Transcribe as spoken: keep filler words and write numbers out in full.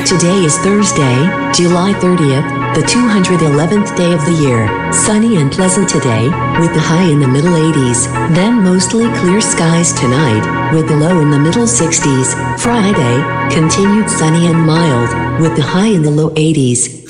Today is Thursday, July thirtieth, the two hundred eleventh day of the year. Sunny and pleasant today, with the high in the middle eighties. Then mostly clear skies tonight, with the low in the middle sixties. Friday, continued sunny and mild, with the high in the low eighties.